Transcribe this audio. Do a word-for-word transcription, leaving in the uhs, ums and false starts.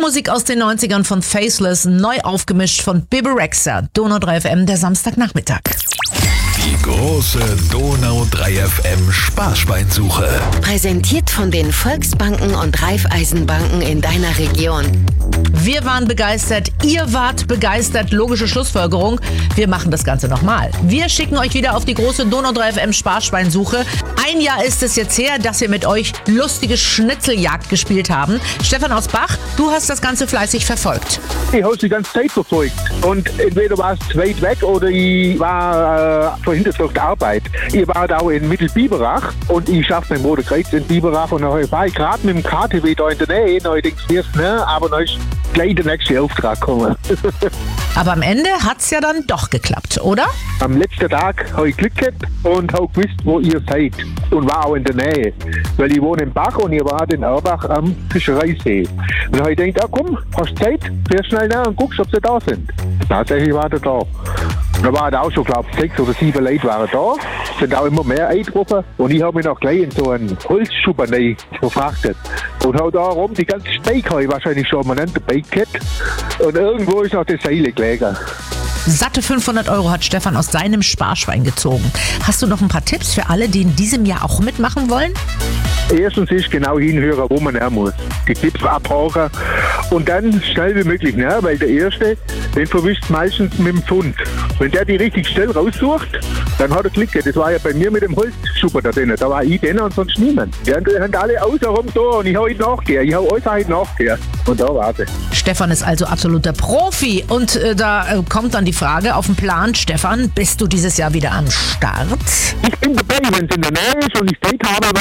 Musik aus den neunzigern von Faceless, neu aufgemischt von Bebe Rexha. Donau drei F M, der Samstagnachmittag. Die große Donau drei F M Sparschweinsuche. Präsentiert von den Volksbanken und Raiffeisenbanken in deiner Region. Wir waren begeistert, ihr wart begeistert, logische Schlussfolgerung. Wir machen das Ganze nochmal. Wir schicken euch wieder auf die große Donau drei F M Sparschweinsuche. Ein Jahr ist es jetzt her, dass wir mit euch lustige Schnitzeljagd gespielt haben. Stefan aus Bach, du hast das Ganze fleißig verfolgt. Ich habe es die ganze Zeit verfolgt. Und entweder war es zu weit weg oder ich war äh, verhindert durch die Arbeit. Ich war da in Mittelbiberach und ich schaffe beim Roten Kreuz in Biberach und dann war ich gerade mit dem K T W da in der Nähe. Und ich denke, jetzt, ne, aber dann ist gleich der nächste Auftrag gekommen. Aber am Ende hat es ja dann doch geklappt, oder? Am letzten Tag habe ich Glück gehabt und habe gewusst, wo ihr seid. Und war auch in der Nähe. Weil ich wohne in Bach und ihr wart in Erbach am Fischereisee. Und dann habe ich gedacht, ah, komm, hast Zeit, fährst schnell nach und guckst, ob sie da sind. Tatsächlich war er da. Da waren auch schon, glaube ich, sechs oder sieben Leute waren da. Sind auch immer mehr eingetroffen. Und ich habe mich noch gleich in so einen Holzschuber verfrachtet. Und habe da rum die ganze Steig habe ich wahrscheinlich schon mal dabei gehabt. Und irgendwo ist auch das Seil gelegen. Satte fünfhundert Euro hat Stefan aus seinem Sparschwein gezogen. Hast du noch ein paar Tipps für alle, die in diesem Jahr auch mitmachen wollen? Erstens ist genau hinhören, wo man her muss. Die Tipps abhaken und dann schnell wie möglich, ne? Weil der Erste, den verwischt meistens mit dem Pfund. Wenn der die richtig schnell raussucht, dann hat er Glück. Das war ja bei mir mit dem Holzschuber da drin. Da war ich den und sonst niemand. Die haben alle außenrum da und ich habe ihn nachgehört. Ich habe alles halt nachgehört. Und da war sie. Stefan ist also absoluter Profi. Und äh, da äh, kommt dann die Frage auf den Plan. Stefan, bist du dieses Jahr wieder am Start? Ich bin dabei, wenn es in der Nähe ist und ich Zeit habe,